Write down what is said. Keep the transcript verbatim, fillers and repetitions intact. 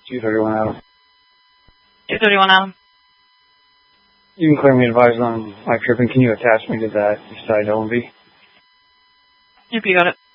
two thirty-one Adam. two thirty-one Adam. You can clear me advised on my trip, and can you attach me to that side L M V? Yep, you got it.